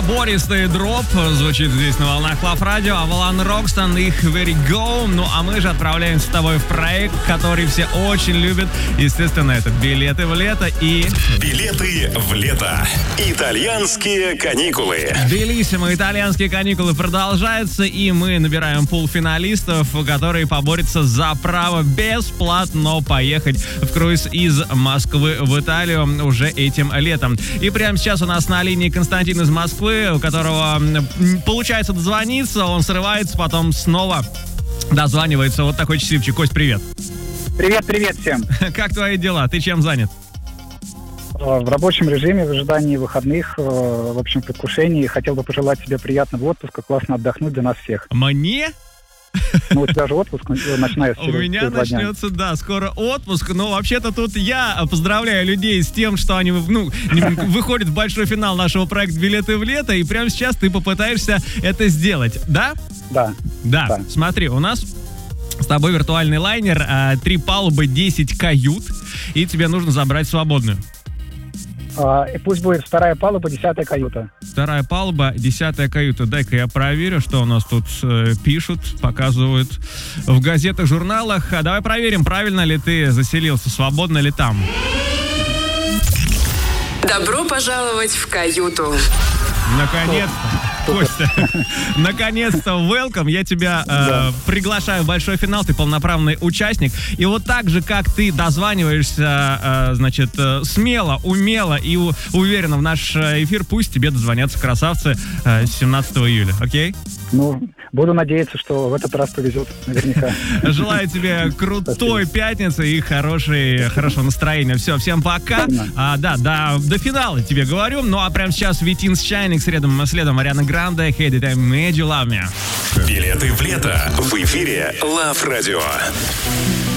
Забористый дроп звучит здесь на волнах Love Radio, Avalon Roxton, их Very Go. Ну, а мы же отправляемся с тобой в проект, который все очень любят. Естественно, это билеты в лето и... Билеты в лето. Итальянские каникулы. Белиссимо, итальянские каникулы продолжаются, и мы набираем пул финалистов, которые поборются за право бесплатно поехать в круиз из Москвы в Италию уже этим летом. И прямо сейчас у нас на линии Константин из Москвы, у которого получается дозвониться, он срывается, потом снова дозванивается. Вот такой счастливчик. Кость, привет. Привет всем. Как твои дела? Ты чем занят? В рабочем режиме, в ожидании выходных, в общем, в предвкушении. Хотел бы пожелать тебе приятного отпуска, классно отдохнуть для нас всех. Мне? Ну, у тебя же отпуск начинается через 2 дня. У меня начнется, да, скоро отпуск. Но вообще-то тут я поздравляю людей с тем, что они выходят в большой финал нашего проекта «Билеты в лето», и прямо сейчас ты попытаешься это сделать, да? Да. Смотри, у нас с тобой виртуальный лайнер, 3 палубы, 10 кают, и тебе нужно забрать свободную. И пусть будет 2 палуба, 10 каюта. 2 палуба, 10 каюта. Дай-ка я проверю, что у нас тут пишут, показывают в газетах, журналах. Давай проверим, правильно ли ты заселился, свободно ли там. Добро пожаловать в каюту. Наконец-то. Костя, наконец-то, welcome. Я тебя приглашаю в большой финал. Ты полноправный участник. И вот так же, как ты дозваниваешься, значит, смело, умело и уверенно в наш эфир, пусть тебе дозвонятся красавцы 17 июля. Окей? Ну, буду надеяться, что в этот раз повезет, наверняка. Желаю тебе крутой пятницы и хорошего настроения. Все, всем пока. До финала тебе говорю. Ну, а прямо сейчас Витинс Shining, следом Ариана Гранде, Hey, Did I Made You Love Me. Билеты в лето в эфире Love Radio.